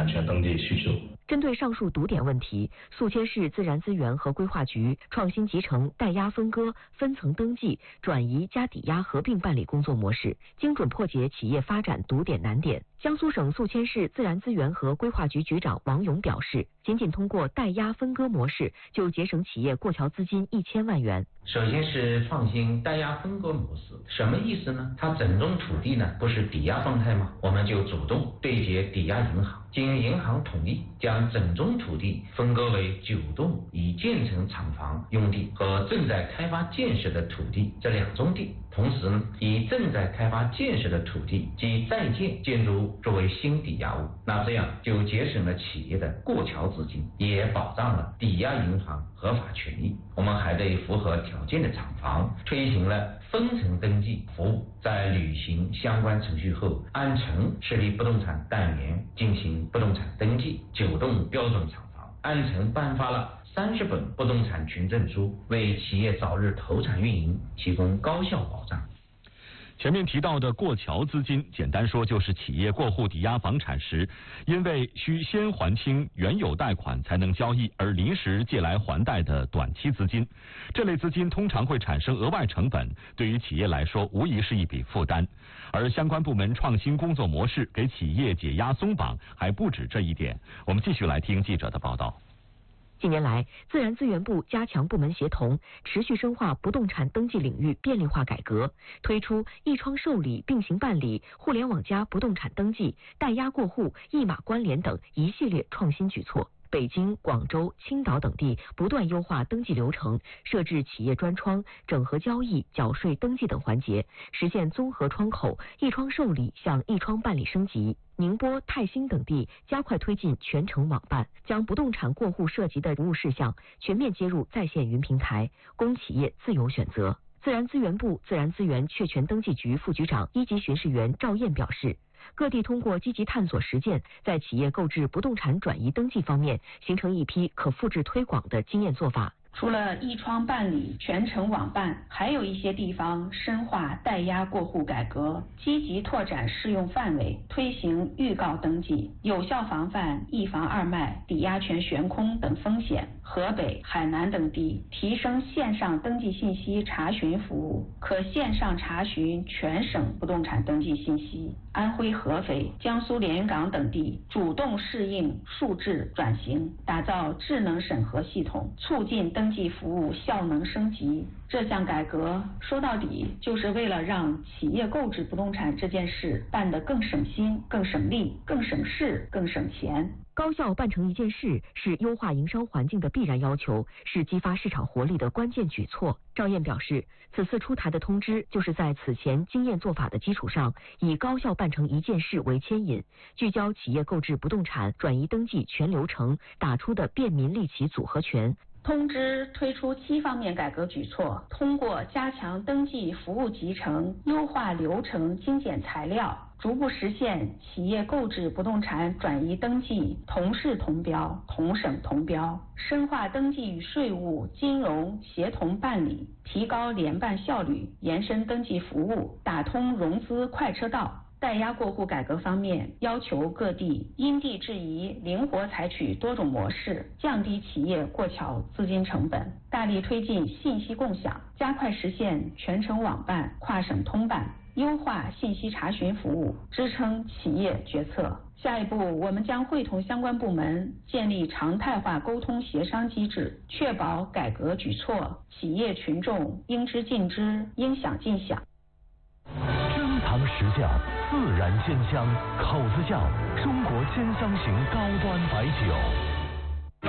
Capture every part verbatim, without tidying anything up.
产权登记需求。 针对上述堵点问题，宿迁市自然资源和规划局创新集成代押分割、分层登记、转移加抵押合并办理工作模式，精准破解企业发展堵点难点。江苏省宿迁市自然资源和规划局局长王勇表示，仅仅通过代押分割模式，就节省企业过桥资金一千万元。 首先是创新代押分割模式，什么意思呢？它整宗土地呢不是抵押状态吗？我们就主动对接抵押银行，经银行同意，将整宗土地分割为九栋已建成厂房用地和正在开发建设的土地这两宗地，同时呢，以正在开发建设的土地及在建建筑物作为新抵押物，那这样就节省了企业的过桥资金，也保障了抵押银行合法权益。我们还对符合条件的厂房推行了分层登记服务，在履行相关程序后，按层设立不动产单元进行不动产登记。九栋标准厂房按层颁发了三十本不动产群证书，为企业早日投产运营提供高效保障。 前面提到的过桥资金，简单说就是企业过户抵押房产时，因为需先还清原有贷款才能交易而临时借来还贷的短期资金。这类资金通常会产生额外成本，对于企业来说无疑是一笔负担。而相关部门创新工作模式，给企业解压松绑还不止这一点。我们继续来听记者的报道。 近年来，自然资源部加强部门协同，持续深化不动产登记领域便利化改革，推出一窗受理并行办理、互联网加不动产登记、代押过户、一码关联等一系列创新举措。北京、广州、青岛等地不断优化登记流程，设置企业专窗，整合交易、缴税、登记等环节，实现综合窗口、一窗受理向一窗办理升级。宁波、泰兴等地加快推进全程网办，将不动产过户涉及的服务事项全面接入在线云平台，供企业自由选择。自然资源部自然资源确权登记局副局长一级巡视员赵燕表示，各地通过积极探索实践，在企业购置不动产转移登记方面形成一批可复制推广的经验做法。 除了一窗办理、全程网办，还有一些地方深化代押过户改革，积极拓展适用范围，推行预告登记，有效防范一房二卖、抵押权悬空等风险。河北、海南等地提升线上登记信息查询服务，可线上查询全省不动产登记信息。安徽合肥、江苏连云港等地主动适应数字转型，打造智能审核系统，促进登记服务效能升级。这项改革说到底就是为了让企业购置不动产这件事办得更省心、更省力、更省事、更省钱。 高效办成一件事是优化营商环境的必然要求，是激发市场活力的关键举措。赵燕表示，此次出台的通知就是在此前经验做法的基础上，以高效办成一件事为牵引，聚焦企业购置不动产转移登记全流程打出的便民利企组合拳。 通知推出七方面改革举措，通过加强登记服务集成、优化流程精简材料，逐步实现企业购置不动产转移登记同市同标、同省同标，深化登记与税务、金融协同办理，提高联办效率，延伸登记服务，打通融资快车道。代押过户改革方面，要求各地因地制宜，灵活采取多种模式，降低企业过桥资金成本，大力推进信息共享，加快实现全程网办、跨省通办，优化信息查询服务，支撑企业决策。下一步，我们将会同相关部门建立常态化沟通协商机制，确保改革举措企业群众应知尽知，应享尽享。 珍藏实窖，自然鲜香，口子窖，中国鲜香型高端白酒。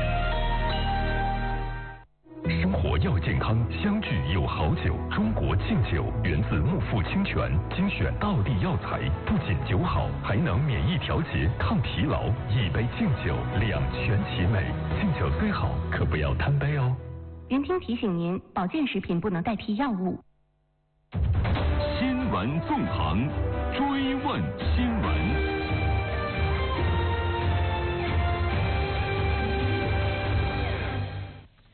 生活要健康，相聚有好酒。中国劲酒源自木富清泉，精选道地药材，不仅酒好，还能免疫调节、抗疲劳。一杯劲酒，两全其美。劲酒虽好，可不要贪杯哦。 云听提醒您，保健食品不能代替药物。 新闻纵横，追问新闻。 自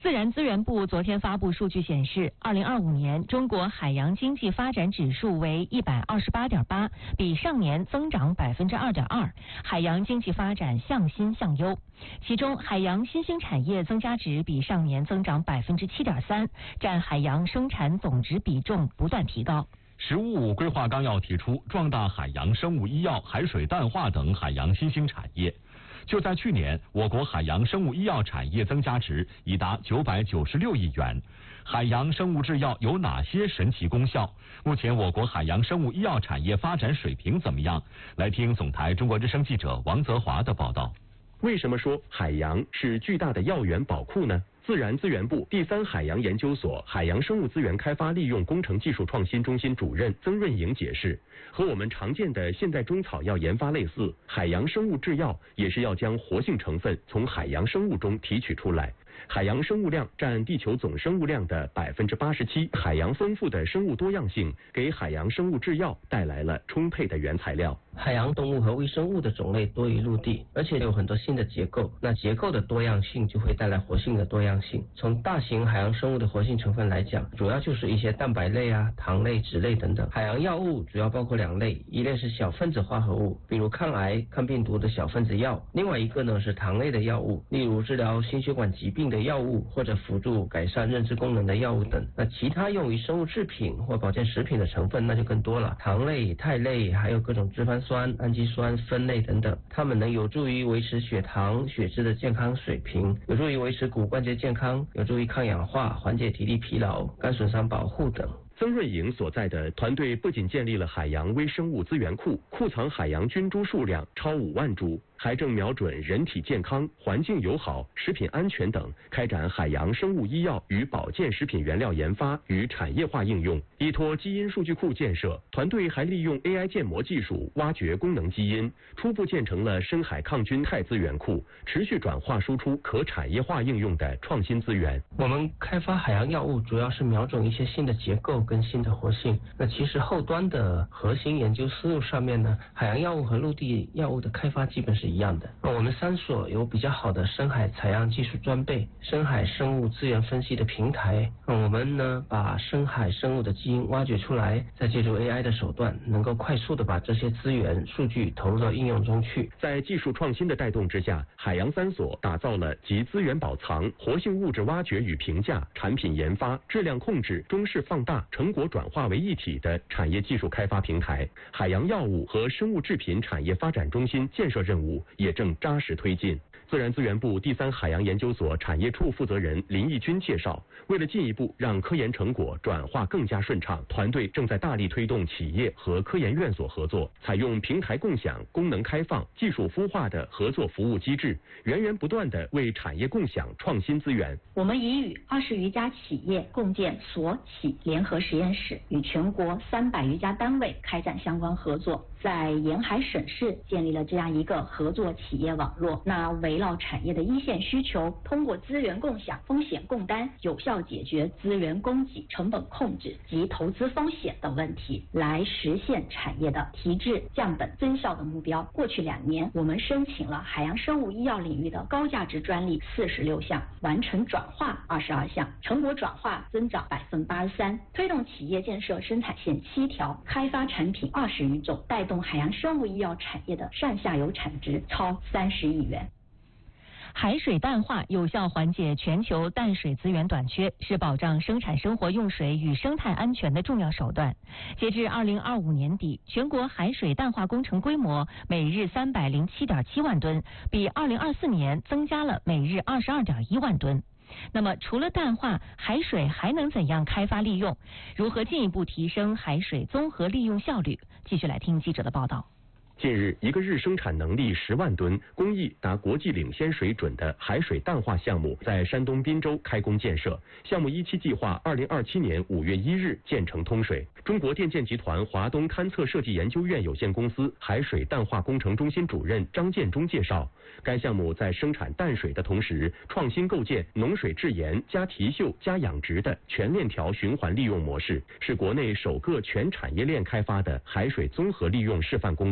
自然资源部昨天发布数据显示，二零二五年中国海洋经济发展指数为一百二十八点八，比上年增长百分之二点二，海洋经济发展向新向优。其中，海洋新兴产业增加值比上年增长百分之七点三，占海洋生产总值比重不断提高。 “十五五”规划纲要提出，壮大海洋生物医药、海水淡化等海洋新兴产业。就在去年，我国海洋生物医药产业增加值已达九百九十六亿元。海洋生物制药有哪些神奇功效？目前我国海洋生物医药产业发展水平怎么样？来听总台中国之声记者王泽华的报道。 为什么说海洋是巨大的药源宝库呢？自然资源部第三海洋研究所海洋生物资源开发利用工程技术创新中心主任曾润莹解释，和我们常见的现代中草药研发类似，海洋生物制药也是要将活性成分从海洋生物中提取出来。海洋生物量占地球总生物量的百分之八十七，海洋丰富的生物多样性给海洋生物制药带来了充沛的原材料。 海洋动物和微生物的种类多于陆地，而且有很多新的结构，那结构的多样性就会带来活性的多样性。从大型海洋生物的活性成分来讲，主要就是一些蛋白类啊、糖类、脂类等等。海洋药物主要包括两类，一类是小分子化合物，比如抗癌、抗病毒的小分子药；另外一个呢是糖类的药物，例如治疗心血管疾病的药物或者辅助改善认知功能的药物等。那其他用于生物制品或保健食品的成分那就更多了，糖类、肽类，还有各种脂肪酸、氨基酸、酚类等等，它们能有助于维持血糖、血脂的健康水平，有助于维持骨关节健康，有助于抗氧化、缓解体力疲劳、肝损伤保护等。 曾润莹所在的团队不仅建立了海洋微生物资源库，库藏海洋菌株数量超五万株，还正瞄准人体健康、环境友好、食品安全等，开展海洋生物医药与保健食品原料研发与产业化应用。依托基因数据库建设，团队还利用 A I 建模技术挖掘功能基因，初步建成了深海抗菌肽资源库，持续转化输出可产业化应用的创新资源。 我们开发海洋药物主要是瞄准一些新的结构跟新的活性。那其实后端的核心研究思路上面呢，海洋药物和陆地药物的开发基本是一样的。那我们三所有比较好的深海采样技术装备、深海生物资源分析的平台。那我们呢把深海生物的基因挖掘出来，再借助 A I 的手段，能够快速的把这些资源数据投入到应用中去。 在技术创新的带动之下，海洋三所打造了集资源保藏、活性物质挖掘与评价、产品研发、质量控制、中视放大、成果转化为一体的产业技术开发平台。海洋药物和生物制品产业发展中心建设任务也正扎实推进。自然资源部第三海洋研究所产业处负责人林义军介绍，为了进一步让科研成果转化更加顺畅，团队正在大力推动企业和科研院所合作，采用平台共享、功能开放、技术孵化的合作服务机制，源源不断地为产业共享创新资源。 我们已与二十余家企业共建所企联合实验室，与全国三百余家单位开展相关合作，在沿海省市建立了这样一个合作企业网络。那围绕产业的一线需求，通过资源共享、风险共担，有效解决资源供给、成本控制及投资风险等问题，来实现产业的提质、降本、增效的目标。过去两年，我们申请了海洋生物医药领域的高价值专利四十六项，完成转化二十二项，成果转化增长百分之八十三，推动企业建设生产线七条，开发产品二十余种，带动海洋生物医药产业的上下游产值超三十亿元。 海水淡化有效缓解全球淡水资源短缺，是保障生产生活用水与生态安全的重要手段。截至二零二五年底，全国海水淡化工程规模每日三百零七点七万吨，比二零二四年增加了每日二十二点一万吨。那么除了淡化，海水还能怎样开发利用？如何进一步提升海水综合利用效率？继续来听记者的报道。 近日，一个日生产能力十万吨、工艺达国际领先水准的海水淡化项目在山东滨州开工建设。项目一期计划二零二七年五月一日建成通水。中国电建集团华东勘测设计研究院有限公司海水淡化工程中心主任张建忠介绍，该项目在生产淡水的同时，创新构建农水制盐加提嗅加养殖的全链条循环利用模式，是国内首个全产业链开发的海水综合利用示范工程。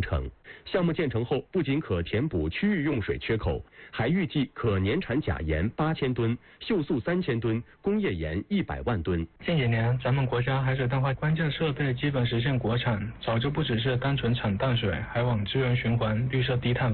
项目建成后，不仅可填补区域用水缺口，还预计可年产钾盐八千吨、溴素三千吨、工业盐一百万吨。 近几年，咱们国家海水淡化关键设备基本实现国产，早就不只是单纯产淡水，还往资源循环、绿色低碳